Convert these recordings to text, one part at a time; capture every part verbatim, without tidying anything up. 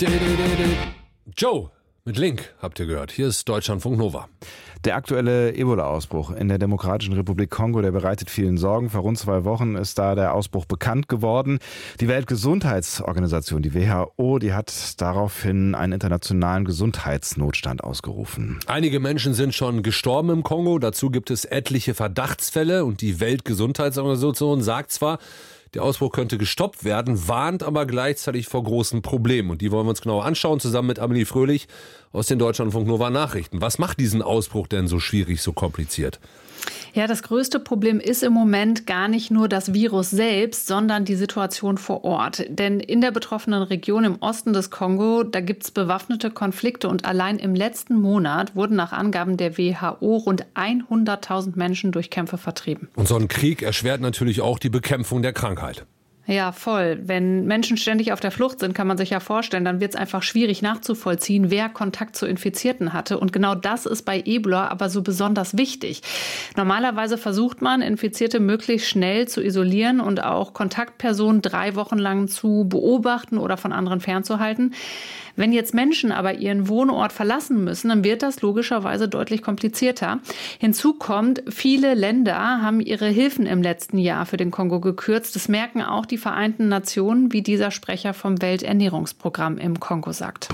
Joe mit Link habt ihr gehört. Hier ist Deutschlandfunk Nova. Der aktuelle Ebola-Ausbruch in der Demokratischen Republik Kongo, der bereitet vielen Sorgen. Vor rund zwei Wochen ist da der Ausbruch bekannt geworden. Die Weltgesundheitsorganisation, die W H O, die hat daraufhin einen internationalen Gesundheitsnotstand ausgerufen. Einige Menschen sind schon gestorben im Kongo. Dazu gibt es etliche Verdachtsfälle. Und die Weltgesundheitsorganisation sagt zwar, der Ausbruch könnte gestoppt werden, warnt aber gleichzeitig vor großen Problemen. Und die wollen wir uns genauer anschauen, zusammen mit Amelie Fröhlich aus den Deutschlandfunk Nova Nachrichten. Was macht diesen Ausbruch denn so schwierig, so kompliziert? Ja, das größte Problem ist im Moment gar nicht nur das Virus selbst, sondern die Situation vor Ort. Denn in der betroffenen Region im Osten des Kongo, da gibt es bewaffnete Konflikte und allein im letzten Monat wurden nach Angaben der W H O rund hunderttausend Menschen durch Kämpfe vertrieben. Und so ein Krieg erschwert natürlich auch die Bekämpfung der Krankheit. Ja, voll. Wenn Menschen ständig auf der Flucht sind, kann man sich ja vorstellen, dann wird es einfach schwierig nachzuvollziehen, wer Kontakt zu Infizierten hatte. Und genau das ist bei Ebola aber so besonders wichtig. Normalerweise versucht man, Infizierte möglichst schnell zu isolieren und auch Kontaktpersonen drei Wochen lang zu beobachten oder von anderen fernzuhalten. Wenn jetzt Menschen aber ihren Wohnort verlassen müssen, dann wird das logischerweise deutlich komplizierter. Hinzu kommt, viele Länder haben ihre Hilfen im letzten Jahr für den Kongo gekürzt. Das merken auch die Vereinten Nationen, wie dieser Sprecher vom Welternährungsprogramm im Kongo sagt.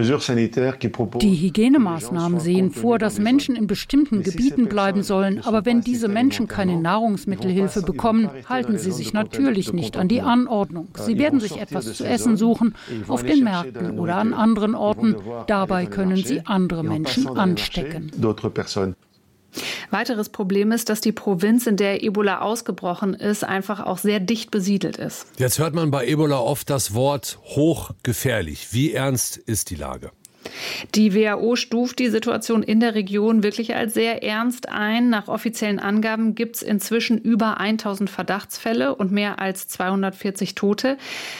Die Hygienemaßnahmen sehen vor, dass Menschen in bestimmten Gebieten bleiben sollen. Aber wenn diese Menschen keine Nahrungsmittelhilfe bekommen, halten sie sich natürlich nicht an die Anordnung. Sie werden sich etwas zu essen suchen, auf den Märkten oder an anderen Orten. Dabei können sie andere Menschen anstecken. Weiteres Problem ist, dass die Provinz, in der Ebola ausgebrochen ist, einfach auch sehr dicht besiedelt ist. Jetzt hört man bei Ebola oft das Wort hochgefährlich. Wie ernst ist die Lage? Die W H O stuft die Situation in der Region wirklich als sehr ernst ein. Nach offiziellen Angaben gibt es inzwischen über tausend Verdachtsfälle und mehr als zweihundertvierzig Tote.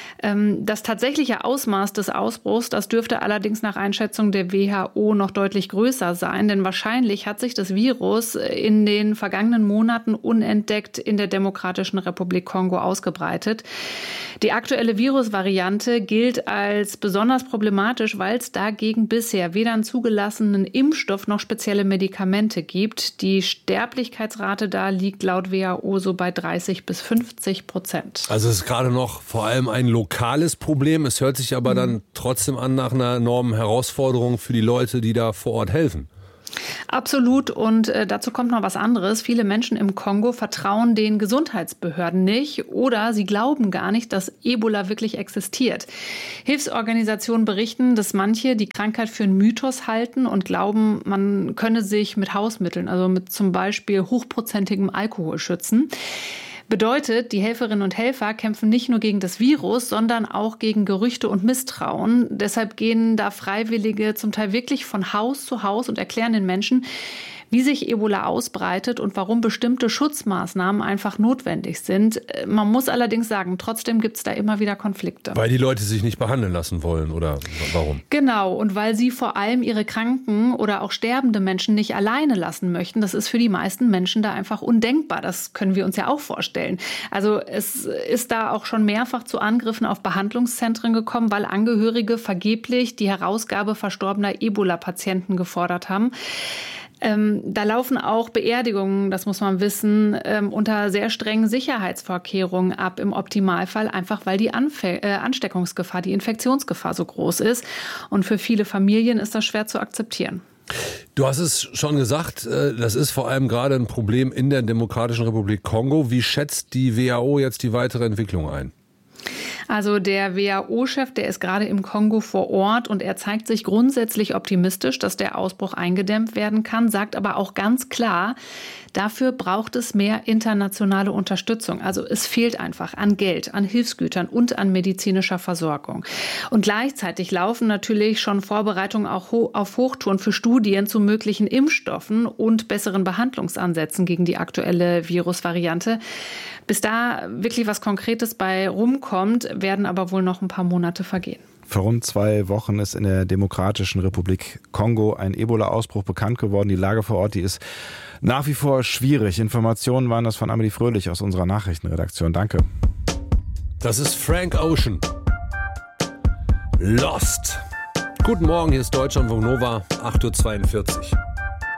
Das tatsächliche Ausmaß des Ausbruchs, das dürfte allerdings nach Einschätzung der W H O noch deutlich größer sein, denn wahrscheinlich hat sich das Virus in den vergangenen Monaten unentdeckt in der Demokratischen Republik Kongo ausgebreitet. Die aktuelle Virusvariante gilt als besonders problematisch, weil es dagegen bisher weder einen zugelassenen Impfstoff noch spezielle Medikamente gibt. Die Sterblichkeitsrate da liegt laut W H O so bei dreißig bis fünfzig Prozent. Also es ist gerade noch vor allem ein lokales Problem. Es hört sich aber mhm. dann trotzdem an nach einer enormen Herausforderung für die Leute, die da vor Ort helfen. Absolut. Und äh, dazu kommt noch was anderes. Viele Menschen im Kongo vertrauen den Gesundheitsbehörden nicht oder sie glauben gar nicht, dass Ebola wirklich existiert. Hilfsorganisationen berichten, dass manche die Krankheit für einen Mythos halten und glauben, man könne sich mit Hausmitteln, also mit zum Beispiel hochprozentigem Alkohol schützen. Bedeutet, die Helferinnen und Helfer kämpfen nicht nur gegen das Virus, sondern auch gegen Gerüchte und Misstrauen. Deshalb gehen da Freiwillige zum Teil wirklich von Haus zu Haus und erklären den Menschen, wie sich Ebola ausbreitet und warum bestimmte Schutzmaßnahmen einfach notwendig sind. Man muss allerdings sagen, trotzdem gibt es da immer wieder Konflikte. Weil die Leute sich nicht behandeln lassen wollen, oder warum? Genau, und weil sie vor allem ihre kranken oder auch sterbende Menschen nicht alleine lassen möchten. Das ist für die meisten Menschen da einfach undenkbar. Das können wir uns ja auch vorstellen. Also es ist da auch schon mehrfach zu Angriffen auf Behandlungszentren gekommen, weil Angehörige vergeblich die Herausgabe verstorbener Ebola-Patienten gefordert haben. Ähm, da laufen auch Beerdigungen, das muss man wissen, ähm, unter sehr strengen Sicherheitsvorkehrungen ab im Optimalfall, einfach weil die Anfe- äh, Ansteckungsgefahr, die Infektionsgefahr so groß ist. Und für viele Familien ist das schwer zu akzeptieren. Du hast es schon gesagt, das ist vor allem gerade ein Problem in der Demokratischen Republik Kongo. Wie schätzt die W H O jetzt die weitere Entwicklung ein? Also der W H O-Chef, der ist gerade im Kongo vor Ort und er zeigt sich grundsätzlich optimistisch, dass der Ausbruch eingedämmt werden kann, sagt aber auch ganz klar, dafür braucht es mehr internationale Unterstützung. Also es fehlt einfach an Geld, an Hilfsgütern und an medizinischer Versorgung. Und gleichzeitig laufen natürlich schon Vorbereitungen auch auf Hochtouren für Studien zu möglichen Impfstoffen und besseren Behandlungsansätzen gegen die aktuelle Virusvariante. Bis da wirklich was Konkretes bei rumkommt, werden aber wohl noch ein paar Monate vergehen. Vor rund zwei Wochen ist in der Demokratischen Republik Kongo ein Ebola-Ausbruch bekannt geworden. Die Lage vor Ort, die ist nach wie vor schwierig. Informationen waren das von Amelie Fröhlich aus unserer Nachrichtenredaktion. Danke. Das ist Frank Ocean. Lost. Guten Morgen, hier ist Deutschlandfunk Nova, acht Uhr zweiundvierzig.